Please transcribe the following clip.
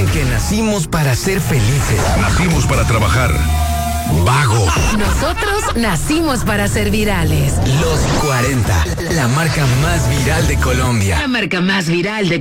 que nacimos para ser felices. Nacimos para trabajar. Vago. Nosotros nacimos para ser virales. Los 40, la marca más viral de Colombia. La marca más viral de